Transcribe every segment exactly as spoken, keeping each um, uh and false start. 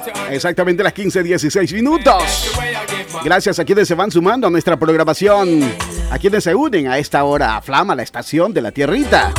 Exactamente las quince dieciséis minutos. Gracias a quienes se van sumando a nuestra programación, a quienes se unen a esta hora a Flama, la estación de la tierrita.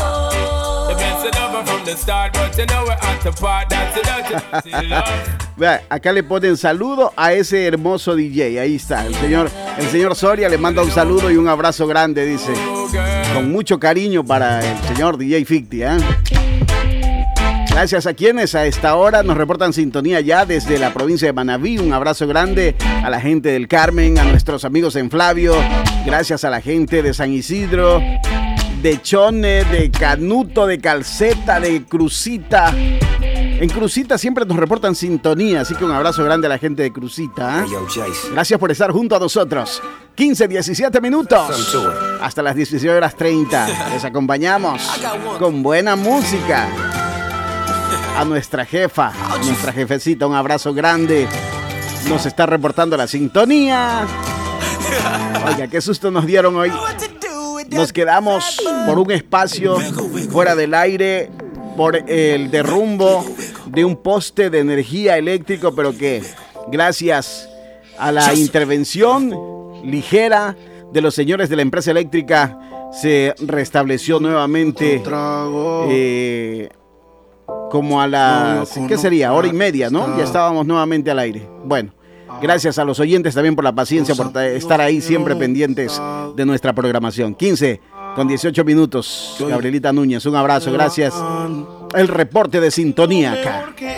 Vea, acá le ponen saludo a ese hermoso D J. Ahí está, el señor, el señor Soria le manda un saludo y un abrazo grande, dice. Con mucho cariño para el señor D J Ficti, ¿eh? Gracias a quienes a esta hora nos reportan sintonía ya desde la provincia de Manabí. Un abrazo grande a la gente del Carmen, a nuestros amigos en Flavio. Gracias a la gente de San Isidro, de Chone, de Canuto, de Calceta, de Crucita. En Crucita siempre nos reportan sintonía, así que un abrazo grande a la gente de Crucita, ¿eh? Gracias por estar junto a nosotros. quince diecisiete minutos. Hasta las dieciséis horas treinta. Les acompañamos con buena música. A nuestra jefa, a nuestra jefecita, un abrazo grande. Nos está reportando la sintonía. Oiga, qué susto nos dieron hoy. Nos quedamos por un espacio fuera del aire por el derrumbo de un poste de energía eléctrico, pero que gracias a la intervención ligera de los señores de la empresa eléctrica se restableció nuevamente. Eh, como a las, ¿qué sería? Hora y media, ¿no? Ya estábamos nuevamente al aire. Bueno, gracias a los oyentes también por la paciencia, por estar ahí siempre pendientes de nuestra programación. quince con dieciocho minutos. Gabrielita Núñez, un abrazo, gracias. El reporte de sintonía acá.